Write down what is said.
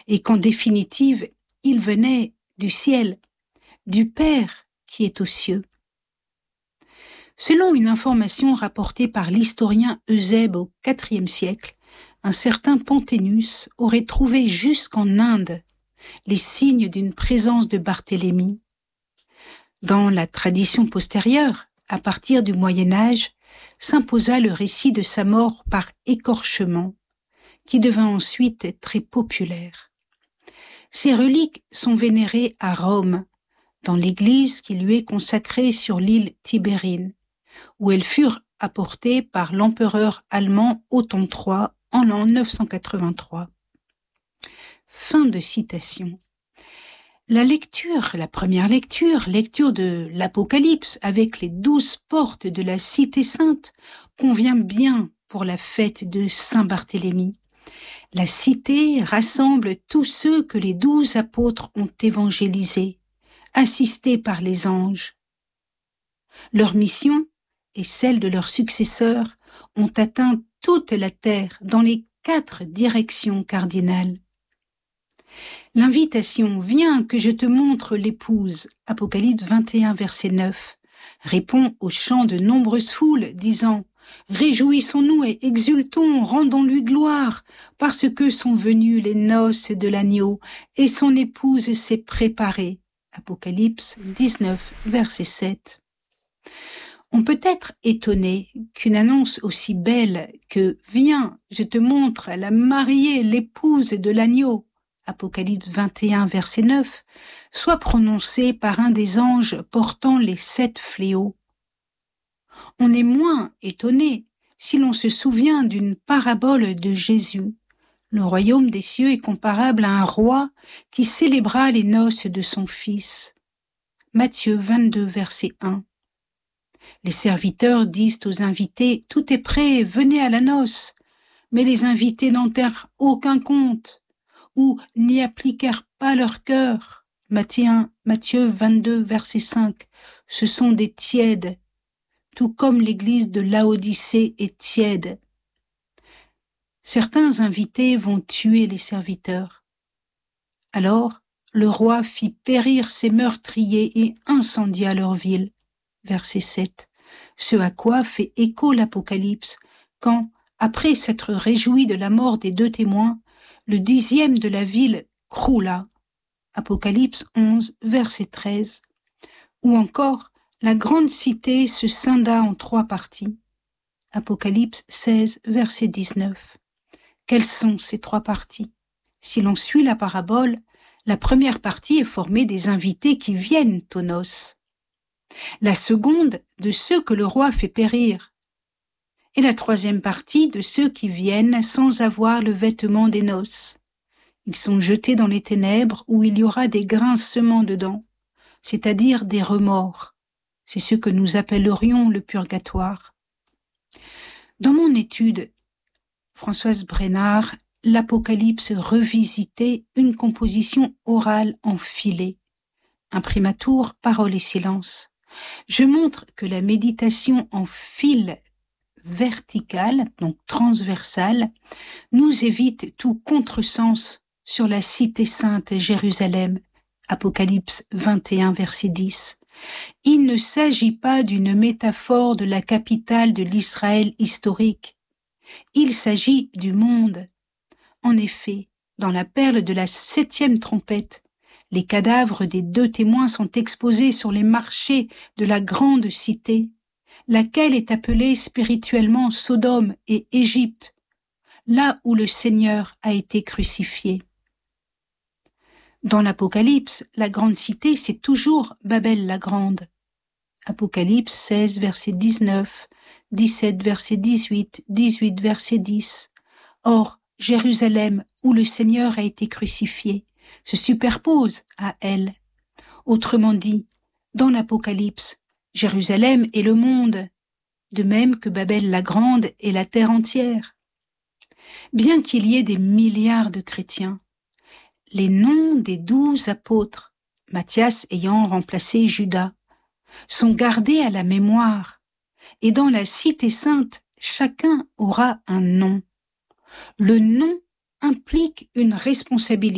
et qu'en définitive, il venait du ciel, du Père qui est aux cieux. Selon une information rapportée par l'historien Eusèbe au IVe siècle, un certain Panthénus aurait trouvé jusqu'en Inde les signes d'une présence de Barthélemy. Dans la tradition postérieure, à partir du Moyen Âge, s'imposa le récit de sa mort par écorchement, qui devint ensuite très populaire. Ses reliques sont vénérées à Rome, dans l'église qui lui est consacrée sur l'île Tibérine, où elles furent apportées par l'empereur allemand Otton III en l'an 983. Fin de citation. La première lecture de l'Apocalypse avec les 12 portes de la Cité Sainte convient bien pour la fête de Saint-Barthélemy. La cité rassemble tous ceux que les 12 apôtres ont évangélisés, assistés par les anges. Leur mission et celle de leurs successeurs ont atteint toute la terre dans les 4 directions cardinales. L'invitation « Viens que je te montre l'épouse » Apocalypse 21, verset 9, répond au chant de nombreuses foules disant « Réjouissons-nous et exultons, rendons-lui gloire, parce que sont venues les noces de l'agneau et son épouse s'est préparée. » Apocalypse 19, verset 7. On peut être étonné qu'une annonce aussi belle que « Viens, je te montre la mariée, l'épouse de l'agneau » Apocalypse 21, verset 9, soit prononcée par un des anges portant les 7 fléaux. On est moins étonné si l'on se souvient d'une parabole de Jésus. Le royaume des cieux est comparable à un roi qui célébra les noces de son fils. Matthieu 22, verset 1. Les serviteurs disent aux invités « Tout est prêt, venez à la noce », mais les invités n'en tinrent aucun compte ou n'y appliquèrent pas leur cœur. Matthieu 22, verset 5. Ce sont des tièdes, tout comme l'église de Laodicée est tiède. Certains invités vont tuer les serviteurs. Alors, le roi fit périr ses meurtriers et incendia leur ville. Verset 7. Ce à quoi fait écho l'Apocalypse, quand, après s'être réjoui de la mort des 2 témoins, le 10e de la ville croula. Apocalypse 11, verset 13. Ou encore, la grande cité se scinda en 3 parties. Apocalypse 16, verset 19. Quelles sont ces 3 parties? Si l'on suit la parabole, la première partie est formée des invités qui viennent aux noces. La seconde, de ceux que le roi fait périr. Et la 3e partie, de ceux qui viennent sans avoir le vêtement des noces. Ils sont jetés dans les ténèbres où il y aura des grincements dedans, c'est-à-dire des remords. C'est ce que nous appellerions le purgatoire. Dans mon étude, Françoise Brénard, l'Apocalypse revisité, une composition orale en filets, imprimatur, parole et silence. Je montre que la méditation en fil vertical, donc transversal, nous évite tout contresens sur la cité sainte Jérusalem, Apocalypse 21, verset 10. Il ne s'agit pas d'une métaphore de la capitale de l'Israël historique. Il s'agit du monde. En effet, dans la perle de la 7e trompette, les cadavres des 2 témoins sont exposés sur les marchés de la grande cité, laquelle est appelée spirituellement Sodome et Égypte, là où le Seigneur a été crucifié. Dans l'Apocalypse, la grande cité, c'est toujours Babel la Grande. Apocalypse 16, verset 19, 17, verset 18, 18, verset 10. Or, Jérusalem, où le Seigneur a été crucifié, se superpose à elle. Autrement dit, dans l'Apocalypse, Jérusalem est le monde, de même que Babel la Grande est la terre entière. Bien qu'il y ait des milliards de chrétiens, les noms des 12 apôtres, Matthias ayant remplacé Judas, sont gardés à la mémoire, et dans la cité sainte, chacun aura un nom. Le nom implique une responsabilité